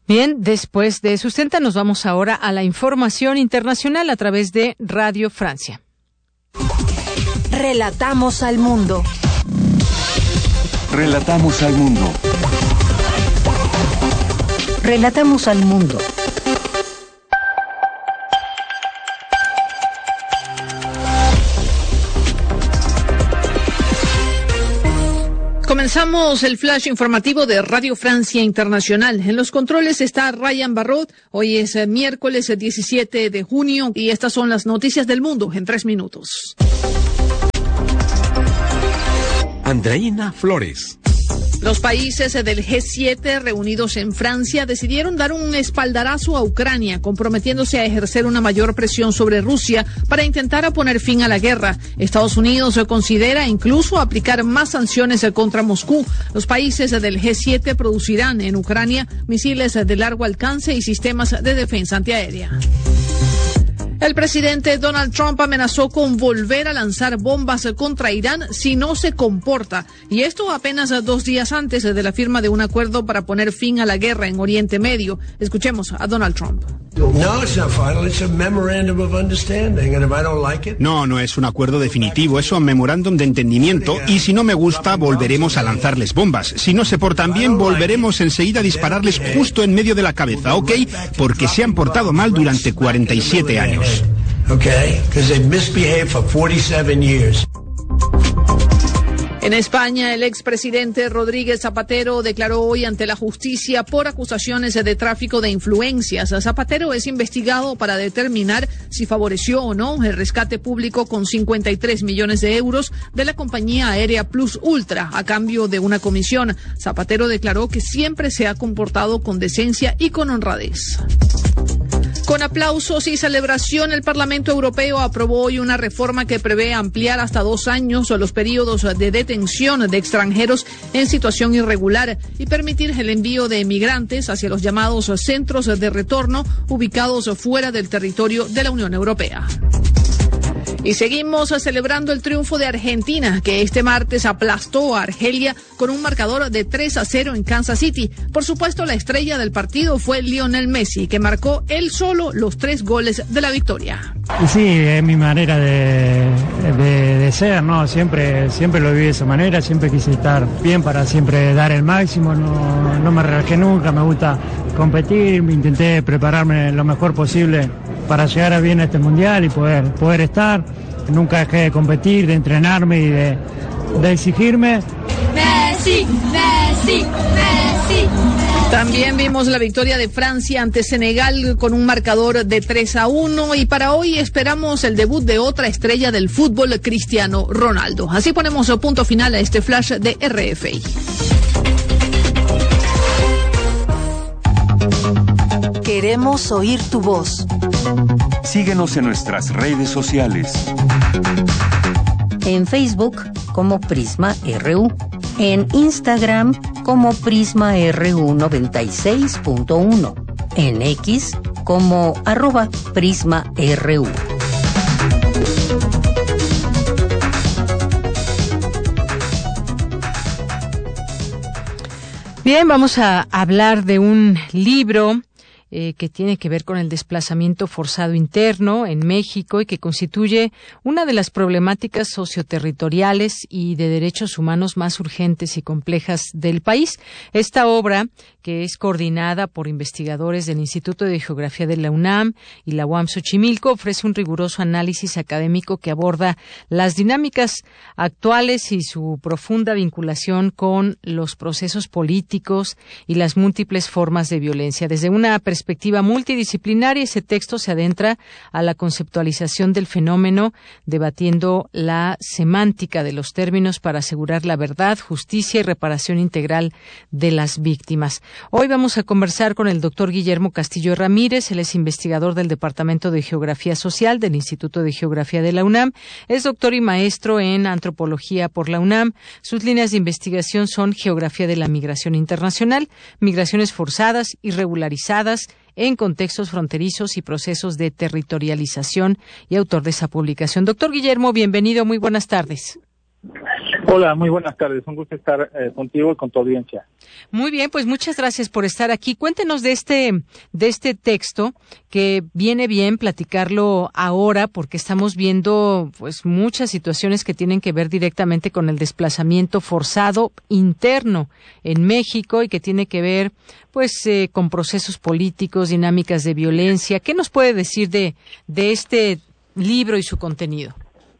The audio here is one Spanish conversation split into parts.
Bien, después de Sustenta nos vamos ahora a la información internacional a través de Radio Francia. Relatamos al mundo. Relatamos al mundo. Relatamos al mundo. Comenzamos el flash informativo de Radio Francia Internacional. En los controles está Ryan Barrot. Hoy es miércoles 17 de junio y estas son las noticias del mundo en 3 minutos. Andreina Flores. Los países del G7 reunidos en Francia decidieron dar un espaldarazo a Ucrania, comprometiéndose a ejercer una mayor presión sobre Rusia para intentar poner fin a la guerra. Estados Unidos considera incluso aplicar más sanciones contra Moscú. Los países del G7 producirán en Ucrania misiles de largo alcance y sistemas de defensa antiaérea. El presidente Donald Trump amenazó con volver a lanzar bombas contra Irán si no se comporta. Y esto apenas 2 días antes de la firma de un acuerdo para poner fin a la guerra en Oriente Medio. Escuchemos a Donald Trump. No es un acuerdo definitivo, es un memorándum de entendimiento y si no me gusta volveremos a lanzarles bombas. Si no se portan bien volveremos enseguida a dispararles justo en medio de la cabeza, ¿ok? Porque se han portado mal durante 47 años. En España, el expresidente Rodríguez Zapatero declaró hoy ante la justicia por acusaciones de tráfico de influencias. Zapatero es investigado para determinar si favoreció o no el rescate público con 53 millones de euros de la compañía aérea Plus Ultra a cambio de una comisión. Zapatero declaró que siempre se ha comportado con decencia y con honradez. Con aplausos y celebración, el Parlamento Europeo aprobó hoy una reforma que prevé ampliar hasta 2 años los periodos de detención de extranjeros en situación irregular y permitir el envío de emigrantes hacia los llamados centros de retorno ubicados fuera del territorio de la Unión Europea. Y seguimos celebrando el triunfo de Argentina, que este martes aplastó a Argelia con un marcador de 3-0 en Kansas City. Por supuesto, la estrella del partido fue Lionel Messi, que marcó él solo los 3 goles de la victoria. Sí, es mi manera de ser, ¿no? Siempre lo viví de esa manera, siempre quise estar bien para siempre dar el máximo, no me relajé nunca, me gusta competir, intenté prepararme lo mejor posible para llegar bien a este mundial y poder estar. Nunca dejé de competir, de entrenarme y de exigirme. Messi, Messi, Messi. También vimos la victoria de Francia ante Senegal con un marcador de 3-1 y para hoy esperamos el debut de otra estrella del fútbol, Cristiano Ronaldo. Así ponemos punto final a este flash de RFI. Queremos oír tu voz. Síguenos en nuestras redes sociales. En Facebook como Prisma RU. En Instagram como Prisma RU 96.1. En X como @Prisma RU. Bien, vamos a hablar de un libro que tiene que ver con el desplazamiento forzado interno en México y que constituye una de las problemáticas socioterritoriales y de derechos humanos más urgentes y complejas del país. Esta obra, que es coordinada por investigadores del Instituto de Geografía de la UNAM y la UAM Xochimilco, ofrece un riguroso análisis académico que aborda las dinámicas actuales y su profunda vinculación con los procesos políticos y las múltiples formas de violencia. Desde una perspectiva multidisciplinaria, ese texto se adentra a la conceptualización del fenómeno, debatiendo la semántica de los términos para asegurar la verdad, justicia y reparación integral de las víctimas. Hoy vamos a conversar con el doctor Guillermo Castillo Ramírez. Él es investigador del Departamento de Geografía Social del Instituto de Geografía de la UNAM. Es doctor y maestro en antropología por la UNAM. Sus líneas de investigación son geografía de la migración internacional, migraciones forzadas, irregularizadas, en contextos fronterizos y procesos de territorialización, y autor de esa publicación. Doctor Guillermo, bienvenido, muy buenas tardes. Hola, muy buenas tardes. Un gusto estar contigo y con tu audiencia. Muy bien, pues muchas gracias por estar aquí. Cuéntenos de este texto, que viene bien platicarlo ahora porque estamos viendo pues muchas situaciones que tienen que ver directamente con el desplazamiento forzado interno en México y que tiene que ver pues con procesos políticos, dinámicas de violencia. ¿Qué nos puede decir de este libro y su contenido?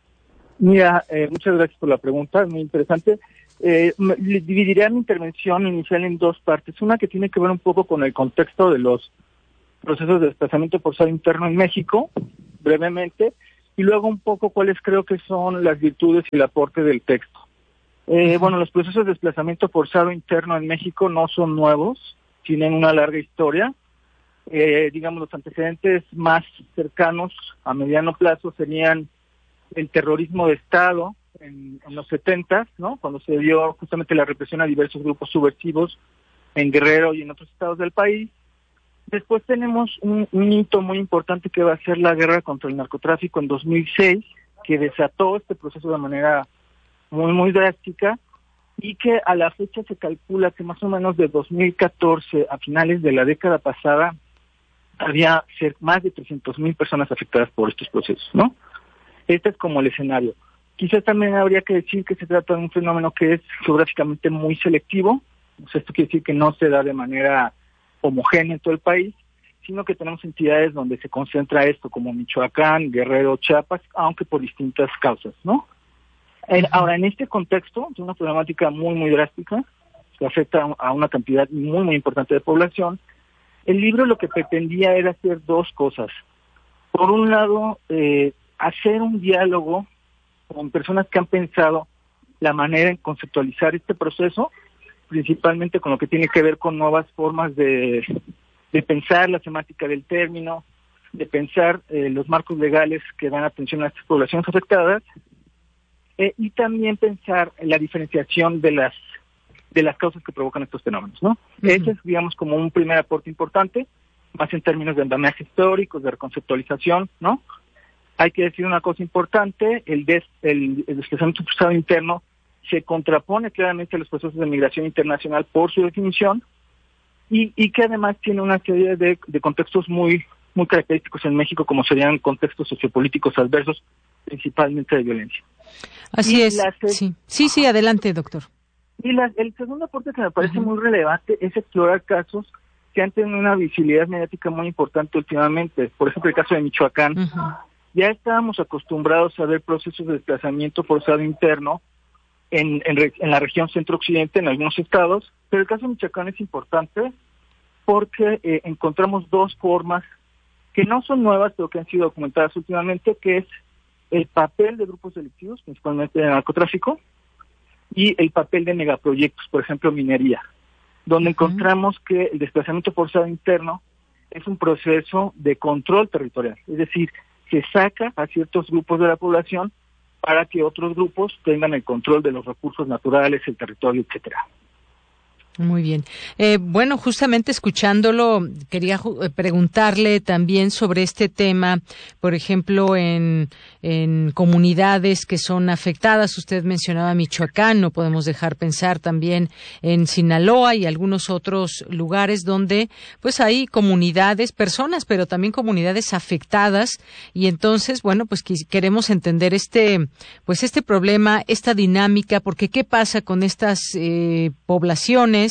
Mira, muchas gracias por la pregunta, muy interesante. Dividiría mi intervención inicial en dos partes. Una que tiene que ver un poco con el contexto de los procesos de desplazamiento forzado interno en México, brevemente, y luego un poco cuáles creo que son las virtudes y el aporte del texto. Bueno, los procesos de desplazamiento forzado interno en México no son nuevos, tienen una larga historia. Digamos, los antecedentes más cercanos a mediano plazo serían el terrorismo de Estado en los 70, ¿no? Cuando se dio justamente la represión a diversos grupos subversivos en Guerrero y en otros estados del país. Después tenemos un hito muy importante que va a ser la guerra contra el narcotráfico en 2006, que desató este proceso de manera muy, muy drástica, y que a la fecha se calcula que más o menos de 2014 a finales de la década pasada había más de 300,000 personas afectadas por estos procesos, ¿no? Este es como el escenario. Quizás también habría que decir que se trata de un fenómeno que es geográficamente muy selectivo. O sea, esto quiere decir que no se da de manera homogénea en todo el país, sino que tenemos entidades donde se concentra esto, como Michoacán, Guerrero, Chiapas, aunque por distintas causas, ¿no? Ahora, en este contexto, de una problemática muy, muy drástica, que afecta a una cantidad muy, muy importante de población, el libro lo que pretendía era hacer dos cosas. Por un lado, hacer un diálogo con personas que han pensado la manera en conceptualizar este proceso, principalmente con lo que tiene que ver con nuevas formas de pensar la semántica del término, de pensar los marcos legales que dan atención a estas poblaciones afectadas, y también pensar en la diferenciación de las causas que provocan estos fenómenos, ¿no? Ese es, digamos, como un primer aporte importante, más en términos de andamiaje histórico, de reconceptualización, ¿no? Hay que decir una cosa importante, el desplazamiento forzado interno se contrapone claramente a los procesos de migración internacional por su definición, y que además tiene una serie de contextos muy, muy característicos en México, como serían contextos sociopolíticos adversos, principalmente de violencia. Así es. Sí, adelante, doctor. Y el segundo aporte que me parece muy relevante es explorar casos que han tenido una visibilidad mediática muy importante últimamente. Por ejemplo, el caso de Michoacán. Ya estábamos acostumbrados a ver procesos de desplazamiento forzado interno en la región centro-occidente, en algunos estados, pero el caso de Michoacán es importante porque encontramos dos formas que no son nuevas, pero que han sido documentadas últimamente, que es el papel de grupos delictivos, principalmente de narcotráfico, y el papel de megaproyectos, por ejemplo, minería, donde encontramos que el desplazamiento forzado interno es un proceso de control territorial, es decir, se saca a ciertos grupos de la población para que otros grupos tengan el control de los recursos naturales, el territorio, etcétera. Muy bien. Bueno, justamente escuchándolo, quería preguntarle también sobre este tema, por ejemplo, en comunidades que son afectadas. Usted mencionaba Michoacán, no podemos dejar pensar también en Sinaloa y algunos otros lugares donde pues hay comunidades, personas, pero también comunidades afectadas, y entonces, bueno, pues queremos entender este problema, esta dinámica, porque qué pasa con estas poblaciones.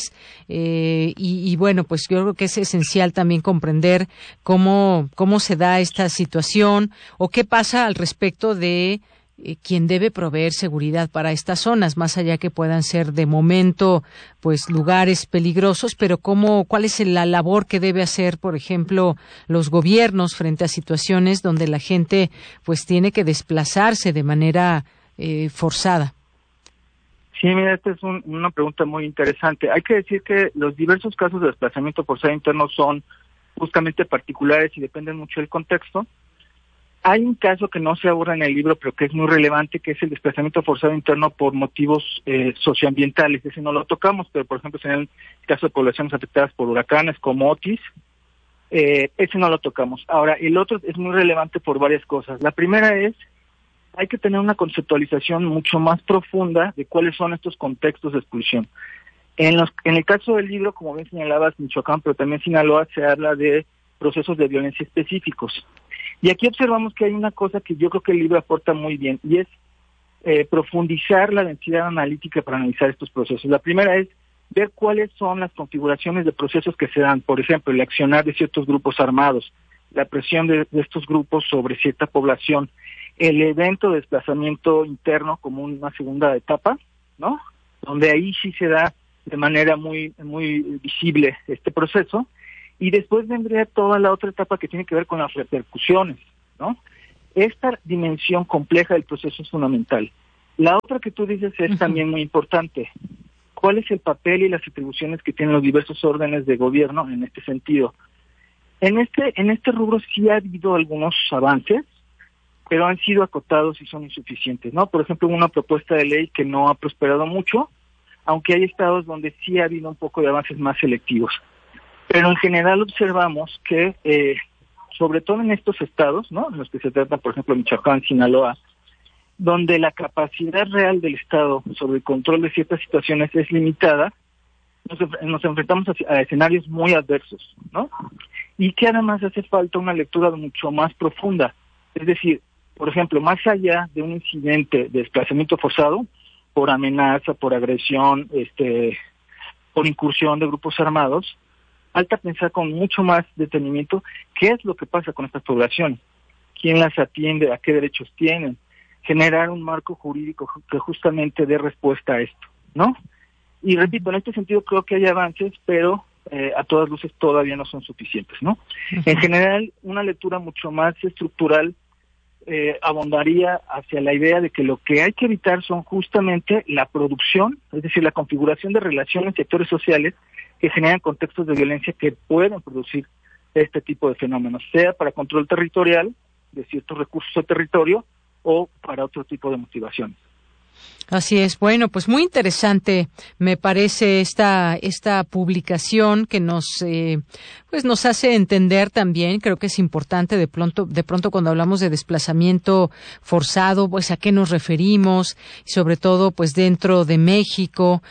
Y bueno, pues yo creo que es esencial también comprender cómo se da esta situación o qué pasa al respecto de quién debe proveer seguridad para estas zonas, más allá que puedan ser de momento pues lugares peligrosos, pero cuál es la labor que debe hacer, por ejemplo, los gobiernos frente a situaciones donde la gente pues tiene que desplazarse de manera forzada. Sí, mira, esta es una pregunta muy interesante. Hay que decir que los diversos casos de desplazamiento forzado interno son justamente particulares y dependen mucho del contexto. Hay un caso que no se aborda en el libro, pero que es muy relevante, que es el desplazamiento forzado interno por motivos socioambientales. Ese no lo tocamos, pero por ejemplo, en el caso de poblaciones afectadas por huracanes como Otis, ese no lo tocamos. Ahora, el otro es muy relevante por varias cosas. La primera es hay que tener una conceptualización mucho más profunda de cuáles son estos contextos de exclusión. En el caso del libro, como bien señalabas, Michoacán, pero también Sinaloa, se habla de procesos de violencia específicos. Y aquí observamos que hay una cosa que yo creo que el libro aporta muy bien, y es profundizar la densidad analítica para analizar estos procesos. La primera es ver cuáles son las configuraciones de procesos que se dan, por ejemplo, el accionar de ciertos grupos armados, la presión de estos grupos sobre cierta población, el evento de desplazamiento interno como una segunda etapa, ¿no? Donde ahí sí se da de manera muy visible este proceso, y después vendría toda la otra etapa que tiene que ver con las repercusiones, ¿no? Esta dimensión compleja del proceso es fundamental. La otra que tú dices es también muy importante. ¿Cuál es el papel y las atribuciones que tienen los diversos órdenes de gobierno en este sentido? En este rubro sí ha habido algunos avances, pero han sido acotados y son insuficientes, ¿no? Por ejemplo, una propuesta de ley que no ha prosperado mucho, aunque hay estados donde sí ha habido un poco de avances más selectivos. Pero en general observamos que, sobre todo en estos estados, ¿no?, en los que se trata, por ejemplo, Michoacán, Sinaloa, donde la capacidad real del Estado sobre el control de ciertas situaciones es limitada, nos enfrentamos a escenarios muy adversos, ¿no? Y que además hace falta una lectura mucho más profunda. Es decir, por ejemplo, más allá de un incidente de desplazamiento forzado, por amenaza, por agresión, por incursión de grupos armados, falta pensar con mucho más detenimiento qué es lo que pasa con estas poblaciones, quién las atiende, a qué derechos tienen, generar un marco jurídico que justamente dé respuesta a esto, ¿no? Y repito, en este sentido creo que hay avances, pero a todas luces todavía no son suficientes, ¿no? En general, una lectura mucho más estructural abondaría hacia la idea de que lo que hay que evitar son justamente la producción, es decir, la configuración de relaciones y actores sociales que generan contextos de violencia que pueden producir este tipo de fenómenos, sea para control territorial de ciertos recursos del territorio o para otro tipo de motivaciones. Así es. Bueno, pues muy interesante me parece esta publicación que nos hace entender también. Creo que es importante de pronto cuando hablamos de desplazamiento forzado, pues a qué nos referimos, y sobre todo pues dentro de México,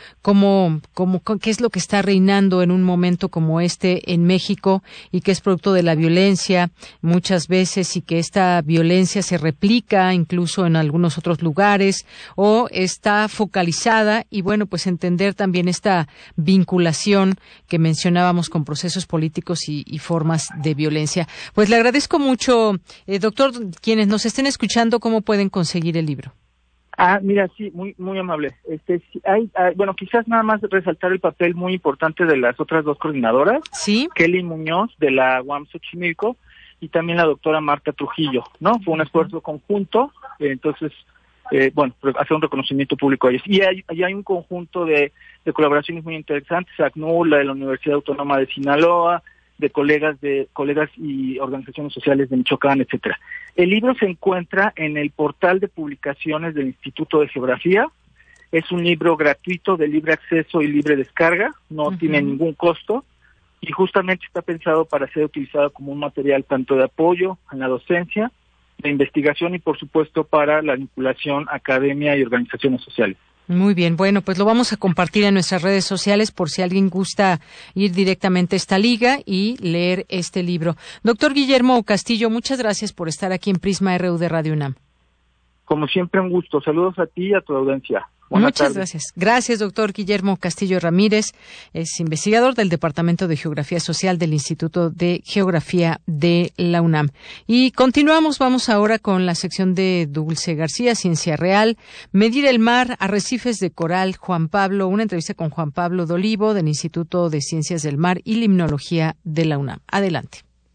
qué es lo que está reinando en un momento como este en México y que es producto de la violencia muchas veces, y que esta violencia se replica incluso en algunos otros lugares o está focalizada, y bueno, pues entender también esta vinculación que mencionábamos con procesos políticos y formas de violencia. Pues le agradezco mucho, doctor. Quienes nos estén escuchando, ¿cómo pueden conseguir el libro? Mira, sí, muy amable. Bueno, quizás nada más resaltar el papel muy importante de las otras dos coordinadoras, sí, Kelly Muñoz de la UAM Xochimilco y también la doctora Marta Trujillo, ¿no? Fue un esfuerzo conjunto, entonces hacer un reconocimiento público a ellos. Y hay un conjunto de colaboraciones muy interesantes, ACNUR, la de la Universidad Autónoma de Sinaloa, de colegas y organizaciones sociales de Michoacán, etcétera. El libro se encuentra en el portal de publicaciones del Instituto de Geografía. Es un libro gratuito, de libre acceso y libre descarga, no tiene ningún costo, y justamente está pensado para ser utilizado como un material tanto de apoyo en la docencia, de investigación y, por supuesto, para la vinculación academia y organizaciones sociales. Muy bien, bueno, pues lo vamos a compartir en nuestras redes sociales por si alguien gusta ir directamente a esta liga y leer este libro. Doctor Guillermo Castillo, muchas gracias por estar aquí en Prisma RU de Radio UNAM. Como siempre, un gusto. Saludos a ti y a tu audiencia. Muchas gracias. Gracias, doctor Guillermo Castillo Ramírez. Es investigador del Departamento de Geografía Social del Instituto de Geografía de la UNAM. Y continuamos, vamos ahora con la sección de Dulce García, Ciencia Real. Medir el mar, arrecifes de coral, Juan Pablo, una entrevista con Juan Pablo Dolivo del Instituto de Ciencias del Mar y Limnología de la UNAM. Adelante.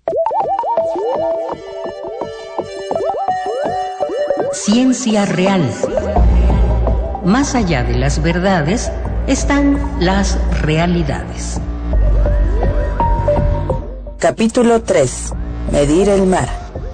Ciencia Real. Más allá de las verdades están las realidades. Capítulo 3. Medir el mar.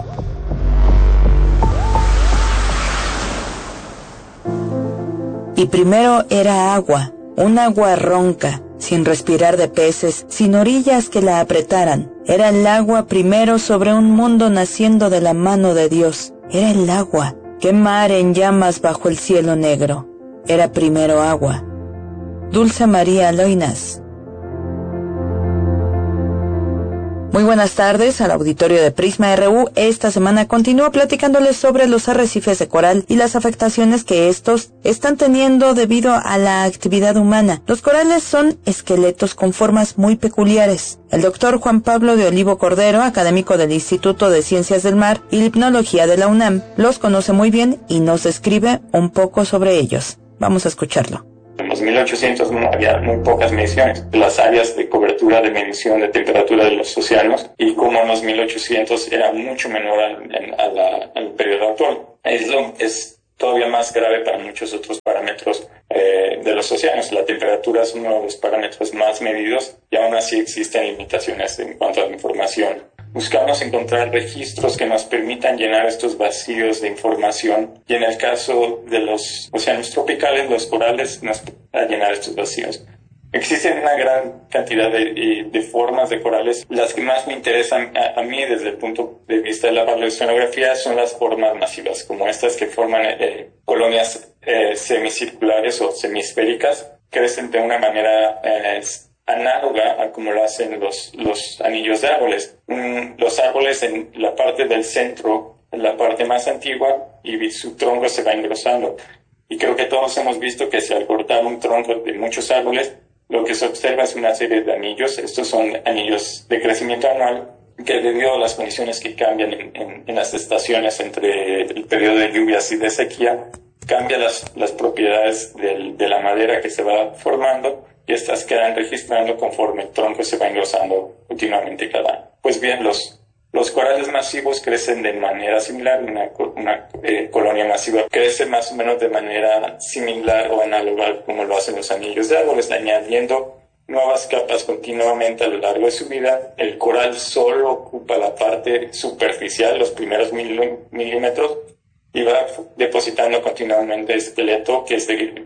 Y primero era agua, un agua ronca, sin respirar de peces, sin orillas que la apretaran. Era el agua primero sobre un mundo naciendo de la mano de Dios. Era el agua qué mar en llamas bajo el cielo negro. Era primero agua. Dulce María Loinaz. Muy buenas tardes al auditorio de Prisma RU. Esta semana continúo platicándoles sobre los arrecifes de coral y las afectaciones que estos están teniendo debido a la actividad humana. Los corales son esqueletos con formas muy peculiares. El doctor Juan Pablo de Olivo Cordero, académico del Instituto de Ciencias del Mar y Limnología de la UNAM, los conoce muy bien y nos describe un poco sobre ellos. Vamos a escucharlo. En los 1800 había muy pocas mediciones de las áreas de cobertura de medición de temperatura de los océanos, y como en los 1800 era mucho menor al periodo actual. Es todavía más grave para muchos otros parámetros de los océanos. La temperatura es uno de los parámetros más medidos y aún así existen limitaciones en cuanto a la información. Buscamos encontrar registros que nos permitan llenar estos vacíos de información, y en el caso de los océanos tropicales, los corales nos van a llenar estos vacíos. Existen una gran cantidad de formas de corales. Las que más me interesan a mí desde el punto de vista de la paleoceanografía son las formas masivas, como estas que forman colonias semicirculares o semisféricas, crecen de una manera análoga a como lo hacen los anillos de árboles. Los árboles en la parte del centro, en la parte más antigua, y su tronco se va engrosando. Y creo que todos hemos visto que si al cortar un tronco de muchos árboles, lo que se observa es una serie de anillos. Estos son anillos de crecimiento anual que, debido a las condiciones que cambian en las estaciones entre el periodo de lluvias y de sequía, cambian las propiedades de la madera que se va formando, y estas quedan registrando conforme el tronco se va engrosando continuamente cada año. Pues bien, los corales masivos crecen de manera similar. Una colonia masiva crece más o menos de manera similar o análoga como lo hacen los anillos de árboles, añadiendo nuevas capas continuamente a lo largo de su vida. El coral solo ocupa la parte superficial, los primeros milímetros, y va depositando continuamente esqueleto que es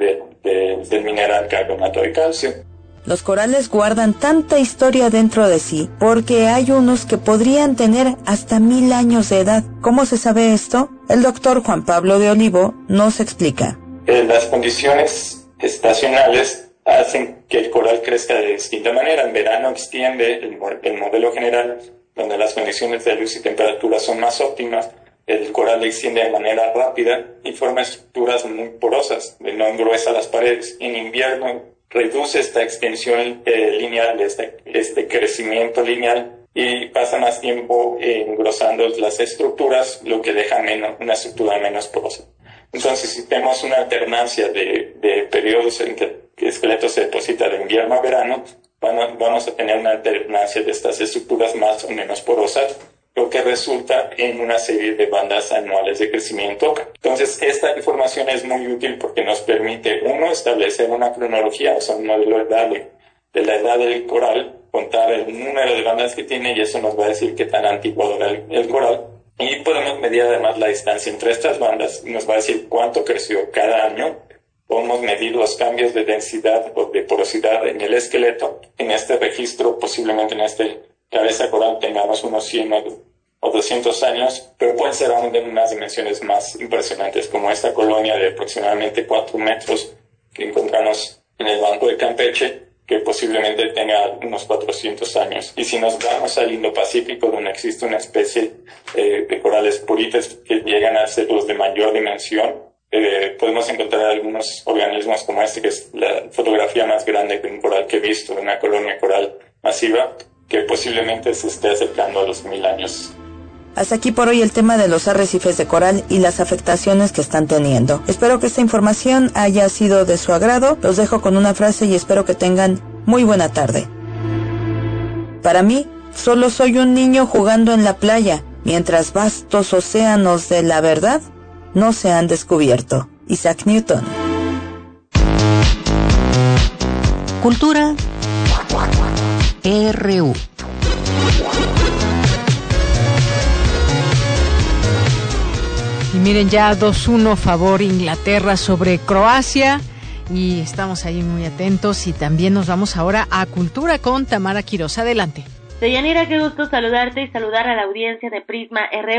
del mineral carbonato de calcio. Los corales guardan tanta historia dentro de sí porque hay unos que podrían tener hasta 1000 años de edad. ¿Cómo se sabe esto? El doctor Juan Pablo de Olivo nos explica. Las condiciones estacionales hacen que el coral crezca de distinta manera. En verano extiende el modelo general, donde las condiciones de luz y temperatura son más óptimas. El coral extiende de manera rápida y forma estructuras muy porosas, no engruesa las paredes. En invierno reduce esta extensión lineal, este crecimiento lineal, y pasa más tiempo engrosando las estructuras, lo que deja una estructura menos porosa. Entonces, si tenemos una alternancia de periodos en que el esqueleto se deposita de invierno a verano, vamos a tener una alternancia de estas estructuras más o menos porosas, lo que resulta en una serie de bandas anuales de crecimiento. Entonces, esta información es muy útil porque nos permite, uno, establecer una cronología, o sea, un modelo de la edad del coral, contar el número de bandas que tiene, y eso nos va a decir qué tan antiguo era el coral. Y podemos medir además la distancia entre estas bandas, y nos va a decir cuánto creció cada año. Podemos medir los cambios de densidad o de porosidad en el esqueleto. En este registro, posiblemente en este cabeza coral, tengamos unos 100 o 200 años, pero pueden ser aún de unas dimensiones más impresionantes, como esta colonia de aproximadamente 4 metros que encontramos en el Banco de Campeche, que posiblemente tenga unos 400 años. Y si nos vamos al Indo-Pacífico, donde existe una especie de corales purites que llegan a ser los de mayor dimensión, podemos encontrar algunos organismos como este, que es la fotografía más grande de un coral que he visto, de una colonia coral masiva, que posiblemente se esté acercando a los 1000 años. Hasta aquí por hoy el tema de los arrecifes de coral y las afectaciones que están teniendo. Espero que esta información haya sido de su agrado. Los dejo con una frase y espero que tengan muy buena tarde. Para mí, solo soy un niño jugando en la playa, mientras vastos océanos de la verdad no se han descubierto. Isaac Newton. Cultura RU. Y miren, ya 2-1 favor Inglaterra sobre Croacia, y estamos ahí muy atentos. Y también nos vamos ahora a Cultura con Tamara Quiroz. Adelante. Deyanira, qué gusto saludarte y saludar a la audiencia de Prisma RU.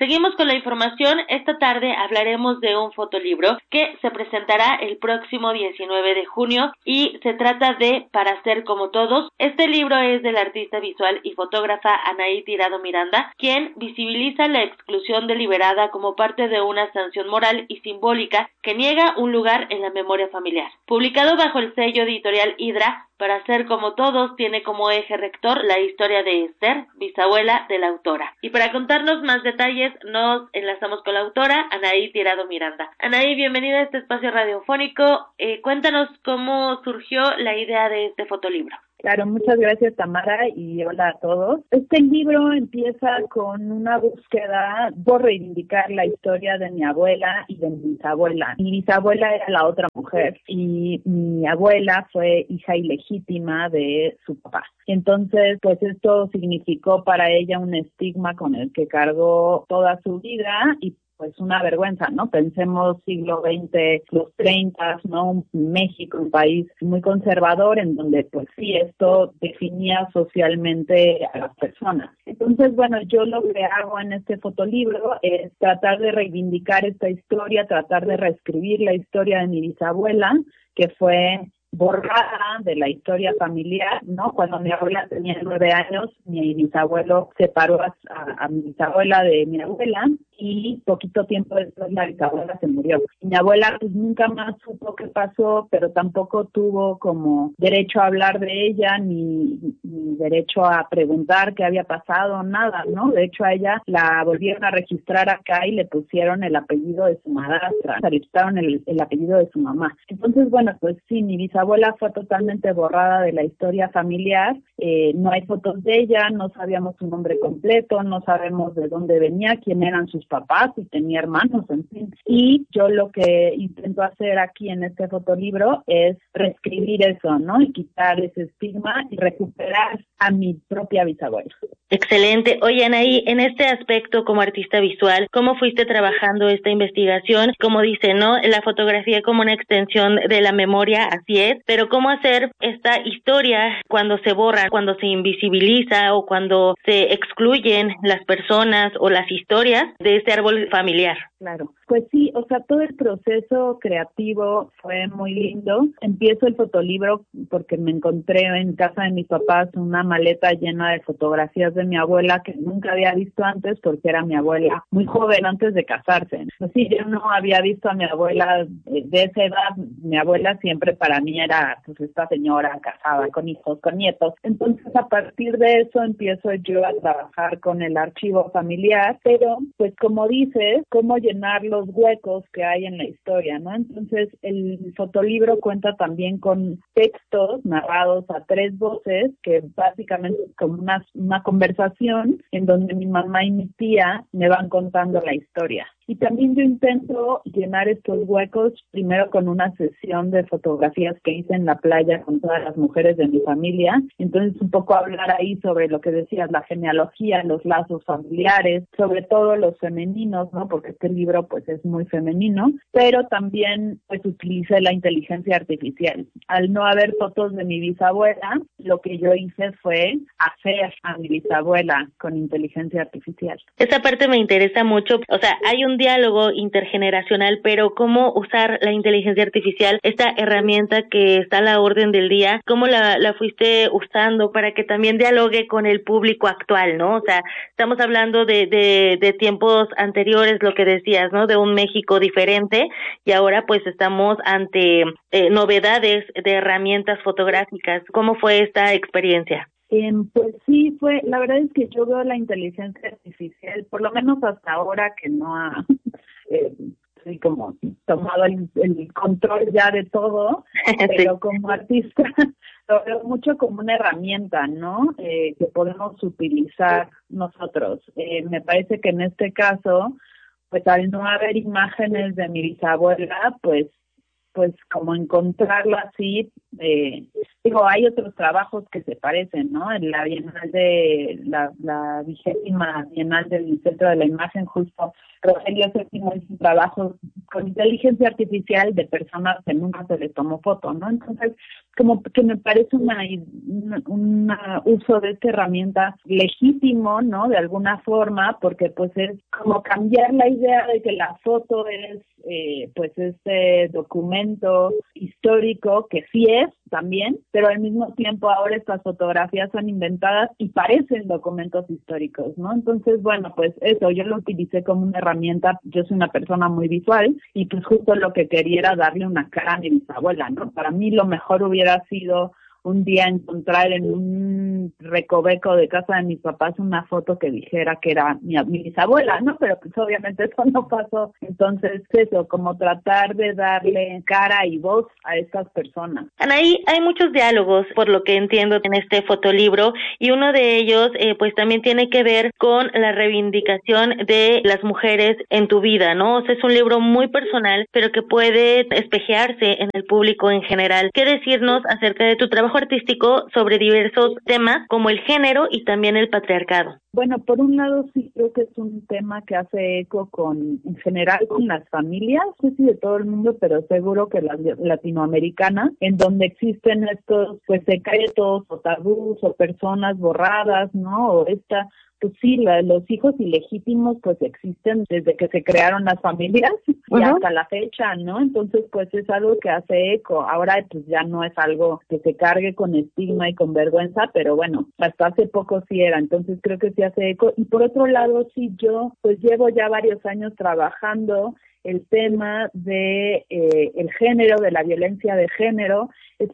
Seguimos con la información. Esta tarde hablaremos de un fotolibro que se presentará el próximo 19 de junio y se trata de Para ser como todos. Este libro es del artista visual y fotógrafa Anaí Tirado Miranda, quien visibiliza la exclusión deliberada como parte de una sanción moral y simbólica que niega un lugar en la memoria familiar. Publicado bajo el sello editorial Hidra, Para ser como todos tiene como eje rector la historia de Esther, bisabuela de la autora. Y para contarnos más detalles nos enlazamos con la autora, Anaí Tirado Miranda. Anaí, bienvenida a este espacio radiofónico. Cuéntanos cómo surgió la idea de este fotolibro. Claro, muchas gracias, Tamara, y hola a todos. Este libro empieza con una búsqueda por reivindicar la historia de mi abuela y de mi bisabuela. Mi bisabuela era la otra mujer y mi abuela fue hija ilegítima de su papá. Entonces, pues esto significó para ella un estigma con el que cargó toda su vida y pues una vergüenza, ¿no? Pensemos siglo XX, los 30, ¿no? México, un país muy conservador en donde, pues sí, esto definía socialmente a las personas. Entonces, bueno, yo lo que hago en este fotolibro es tratar de reivindicar esta historia, tratar de reescribir la historia de mi bisabuela, que fue borrada de la historia familiar, ¿no? Cuando mi abuela tenía 9 años, mi bisabuelo separó a mi bisabuela de mi abuela y poquito tiempo después la bisabuela se murió. Mi abuela pues nunca más supo qué pasó, pero tampoco tuvo como derecho a hablar de ella ni derecho a preguntar qué había pasado, nada, ¿no? De hecho a ella la volvieron a registrar acá y le pusieron el apellido de su madrastra, le quitaron el apellido de su mamá. Entonces, bueno, pues sí, mi bisabuela fue totalmente borrada de la historia familiar, no hay fotos de ella, no sabíamos su nombre completo, no sabemos de dónde venía, quién eran sus papás, si tenía hermanos, en fin. Y yo lo que intento hacer aquí en este fotolibro es reescribir eso, ¿no? Y quitar ese estigma y recuperar a mi propia bisabuela. Excelente. Oye, Anaí, en este aspecto como artista visual, ¿cómo fuiste trabajando esta investigación? Como dice, ¿no? La fotografía como una extensión de la memoria, así es, pero ¿cómo hacer esta historia cuando se borra, cuando se invisibiliza o cuando se excluyen las personas o las historias de este árbol familiar? Claro, pues sí, o sea, todo el proceso creativo fue muy lindo. Empiezo el fotolibro porque me encontré en casa de mis papás una maleta llena de fotografías de mi abuela que nunca había visto antes porque era mi abuela muy joven antes de casarse. Pues sí, yo no había visto a mi abuela de esa edad. Mi abuela siempre para mí era pues esta señora casada con hijos, con nietos. Entonces a partir de eso empiezo yo a trabajar con el archivo familiar, pero pues como dices, cómo llenar los huecos que hay en la historia, ¿no? Entonces el fotolibro cuenta también con textos narrados a 3 voces, que básicamente es como una conversación en donde mi mamá y mi tía me van contando la historia. Y también yo intento llenar estos huecos primero con una sesión de fotografías que hice en la playa con todas las mujeres de mi familia. Entonces un poco hablar ahí sobre lo que decías, la genealogía, los lazos familiares, sobre todo los femeninos, ¿no? Porque este libro pues es muy femenino, pero también pues utilicé la inteligencia artificial. Al no haber fotos de mi bisabuela, lo que yo hice fue hacer a mi bisabuela con inteligencia artificial. Esa parte me interesa mucho, o sea, hay un diálogo intergeneracional, pero cómo usar la inteligencia artificial, esta herramienta que está a la orden del día, cómo la fuiste usando para que también dialogue con el público actual, ¿no? O sea, estamos hablando de tiempos anteriores, lo que decías, ¿no? De un México diferente, y ahora pues estamos ante novedades de herramientas fotográficas. ¿Cómo fue esta experiencia? Pues sí, la verdad es que yo veo la inteligencia artificial, por lo menos hasta ahora que no ha como tomado el control ya de todo, pero como artista lo veo mucho como una herramienta, ¿no? Que podemos utilizar nosotros. Me parece que en este caso, pues al no haber imágenes de mi bisabuela, pues como encontrarla así, hay otros trabajos que se parecen, ¿no? En la Bienal la 20ª Bienal del Centro de la Imagen, justo Rogelio Séptimo hizo un trabajo con inteligencia artificial de personas que nunca se les tomó foto, ¿no? Entonces, como que me parece un uso de esta herramienta legítimo, ¿no? De alguna forma, porque pues es como cambiar la idea de que la foto es pues este documento histórico, que sí es también, pero al mismo tiempo ahora estas fotografías son inventadas y parecen documentos históricos, ¿no? Entonces, bueno, pues eso, yo lo utilicé como una herramienta. Yo soy una persona muy visual y pues justo lo que quería era darle una cara a mi bisabuela, ¿no? Para mí lo mejor hubiera sido un día encontrar en un recoveco de casa de mis papás una foto que dijera que era mi bisabuela, ¿no? Pero pues obviamente eso no pasó. Entonces eso, como tratar de darle cara y voz a estas personas. Anaí, hay muchos diálogos, por lo que entiendo, en este fotolibro, y uno de ellos pues también tiene que ver con la reivindicación de las mujeres en tu vida, ¿no? O sea, es un libro muy personal, pero que puede espejearse en el público en general. ¿Qué decirnos acerca de tu trabajo artístico sobre diversos temas como el género y también el patriarcado? Bueno, por un lado sí creo que es un tema que hace eco en general con las familias, no sé si de todo el mundo, pero seguro que las latinoamericanas, en donde existen estos pues secretos o tabús o personas borradas, ¿no? O pues sí, los hijos ilegítimos pues existen desde que se crearon las familias y hasta la fecha, ¿no? Entonces pues es algo que hace eco. Ahora pues ya no es algo que se cargue con estigma y con vergüenza, pero bueno, hasta hace poco sí era. Entonces creo que sí hace eco. Y por otro lado, sí, yo pues llevo ya varios años trabajando el tema de el género, de la violencia de género,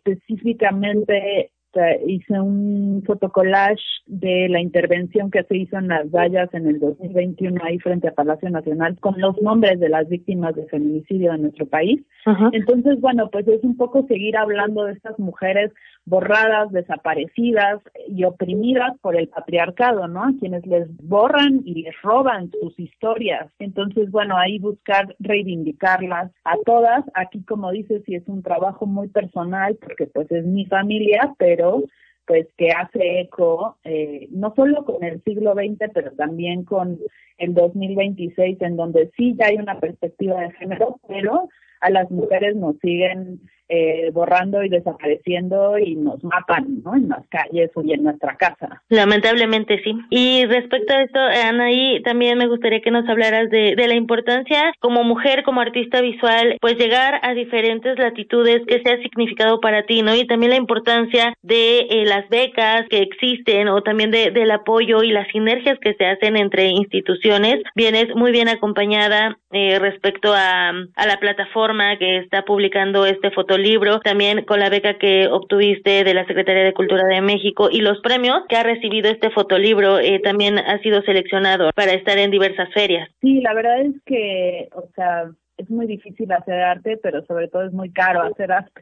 específicamente. Hice un fotocollage de la intervención que se hizo en las vallas en el 2021 ahí frente a Palacio Nacional con los nombres de las víctimas de feminicidio de nuestro país. Entonces, bueno, pues es un poco seguir hablando de estas mujeres borradas, desaparecidas y oprimidas por el patriarcado, ¿no? A quienes les borran y les roban sus historias. Entonces, bueno, ahí buscar reivindicarlas a todas. Aquí, como dices, sí es un trabajo muy personal porque pues es mi familia, pero pues que hace eco no solo con el siglo XX, pero también con el 2026, en donde sí ya hay una perspectiva de género, pero a las mujeres nos siguen borrando y desapareciendo y nos matan, ¿no? En las calles y en nuestra casa. Lamentablemente sí. Y respecto a esto, Anaí, también me gustaría que nos hablaras de la importancia como mujer, como artista visual, pues llegar a diferentes latitudes, que sea significado para ti, ¿no? Y también la importancia de las becas que existen o también del apoyo y las sinergias que se hacen entre instituciones. Vienes muy bien acompañada respecto a la plataforma que está publicando este fotolibro, también con la beca que obtuviste de la Secretaría de Cultura de México y los premios que ha recibido este fotolibro, también ha sido seleccionado para estar en diversas ferias. Sí, la verdad es que, o sea, es muy difícil hacer arte, pero sobre todo es muy caro hacer arte.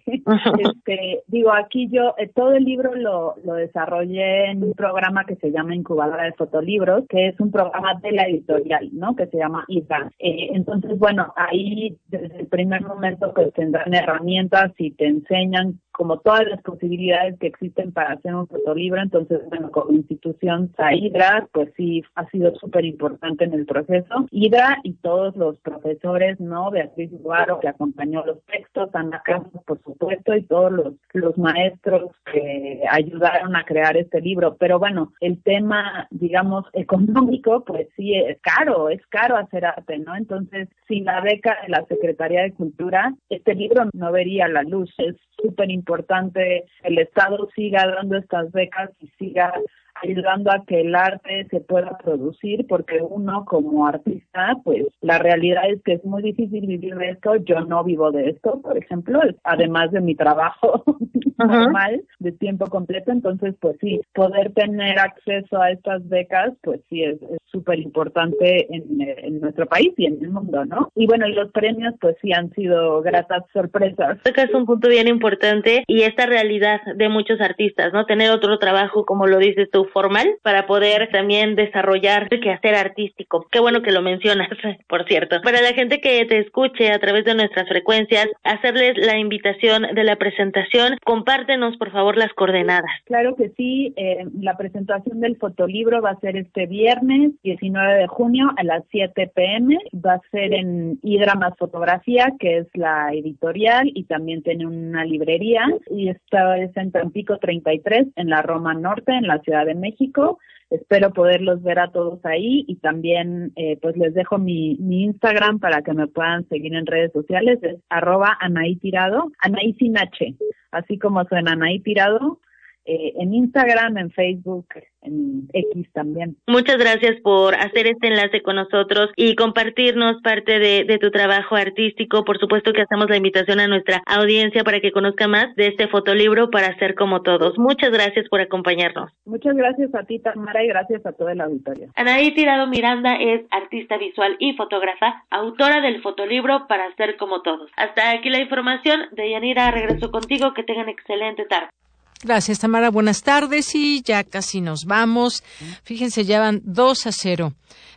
Digo, aquí yo todo el libro lo desarrollé en un programa que se llama Incubadora de Fotolibros, que es un programa de la editorial, ¿no? Que se llama IDRA. Entonces, bueno, ahí desde el primer momento pues tendrán herramientas y te enseñan como todas las posibilidades que existen para hacer un fotolibro. Entonces, bueno, como institución, IDRA, pues sí, ha sido súper importante en el proceso. IDRA y todos los profesores, ¿no? Beatriz Guaro, que acompañó los textos, Ana Campos, por supuesto, y todos los maestros que ayudaron a crear este libro. Pero bueno, el tema, digamos, económico, pues sí, es caro hacer arte, ¿no? Entonces, sin la beca de la Secretaría de Cultura, este libro no vería la luz. Es súper importante el Estado siga dando estas becas y siga ayudando a que el arte se pueda producir, porque uno como artista, pues la realidad es que es muy difícil vivir de esto. Yo no vivo de esto, por ejemplo, además de mi trabajo normal de tiempo completo. Entonces, pues sí, poder tener acceso a estas becas, pues sí, es súper importante en nuestro país y en el mundo, ¿no? Y bueno, y los premios, pues sí han sido gratas sorpresas. Creo que es un punto bien importante y esta realidad de muchos artistas, ¿no? Tener otro trabajo, como lo dices tú, formal, para poder también desarrollar el quehacer artístico. Qué bueno que lo mencionas, por cierto. Para la gente que te escuche a través de nuestras frecuencias, hacerles la invitación de la presentación con compártenos, por favor, las coordenadas. Claro que sí, la presentación del fotolibro va a ser este viernes 19 de junio a las 7 p.m. Va a ser en Hidra Más Fotografía, que es la editorial, y también tiene una librería, y esta es en Tampico 33, en la Roma Norte, en la Ciudad de México. Espero poderlos ver a todos ahí, y también pues les dejo mi Instagram para que me puedan seguir en redes sociales. Es @Anaí-Tirado, Anaí sin H, así como suena, Anaí Tirado, en Instagram, en Facebook, en X también. Muchas gracias por hacer este enlace con nosotros y compartirnos parte de tu trabajo artístico. Por supuesto que hacemos la invitación a nuestra audiencia para que conozca más de este fotolibro Para Ser Como Todos. Muchas gracias por acompañarnos. Muchas gracias a ti, Tamara, y gracias a todo el auditorio. Anaí Tirado Miranda es artista visual y fotógrafa, autora del fotolibro Para Ser Como Todos. Hasta aquí la información. Deyanira, regreso contigo. Que tengan excelente tarde. Gracias, Tamara. Buenas tardes y ya casi nos vamos. Fíjense, ya van 2-0.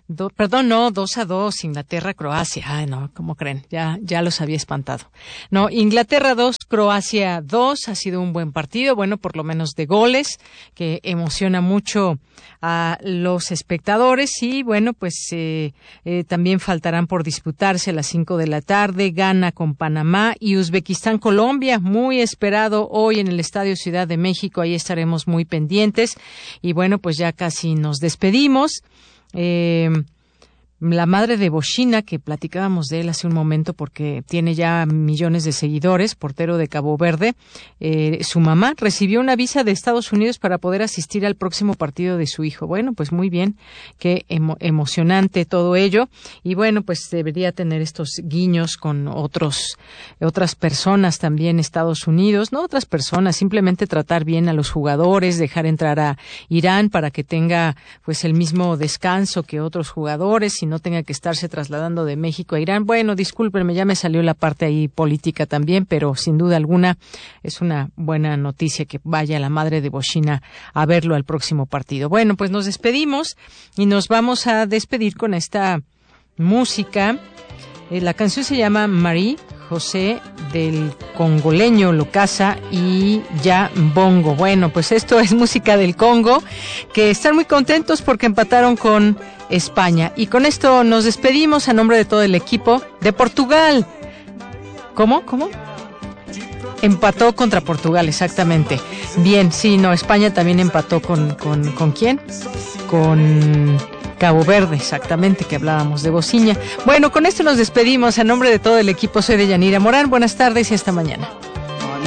2-2, Inglaterra-Croacia. Ay, no, ¿cómo creen? Ya los había espantado. No, Inglaterra 2, Croacia 2. Ha sido un buen partido, bueno, por lo menos de goles, que emociona mucho a los espectadores. Y bueno, pues también faltarán por disputarse a las 5 de la tarde. Ghana con Panamá y Uzbekistán-Colombia, muy esperado hoy en el Estadio Ciudad de México. Ahí estaremos muy pendientes. Y bueno, pues ya casi nos despedimos. La madre de Bochina, que platicábamos de él hace un momento porque tiene ya millones de seguidores, portero de Cabo Verde, su mamá recibió una visa de Estados Unidos para poder asistir al próximo partido de su hijo. Bueno, pues muy bien, qué emocionante todo ello. Y bueno, pues debería tener estos guiños con otras personas también, Estados Unidos, no otras personas, simplemente tratar bien a los jugadores, dejar entrar a Irán para que tenga pues el mismo descanso que otros jugadores y no tenga que estarse trasladando de México a Irán. Bueno, discúlpenme, ya me salió la parte ahí política también, pero sin duda alguna es una buena noticia que vaya la madre de Bochina a verlo al próximo partido. Bueno, pues nos despedimos y nos vamos a despedir con esta música. La canción se llama Marie José, del congoleño Locasa y Ya Bongo. Bueno, pues esto es música del Congo, que están muy contentos porque empataron con España. Y con esto nos despedimos a nombre de todo el equipo de Portugal. ¿Cómo? Empató contra Portugal, exactamente. Bien, sí, no, España también empató ¿con quién? Con Cabo Verde, exactamente, que hablábamos de Bociña. Bueno, con esto nos despedimos. A nombre de todo el equipo, soy Deyanira Morán. Buenas tardes y hasta mañana.